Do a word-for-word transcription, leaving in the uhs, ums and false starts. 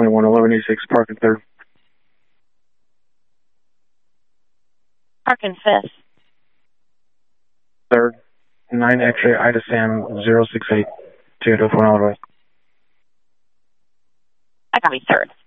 twenty-one eleven eighty-six, parking third. Parking fifth. Third, nine X-ray Ida Sam zero six eight, two to four West. I got me third.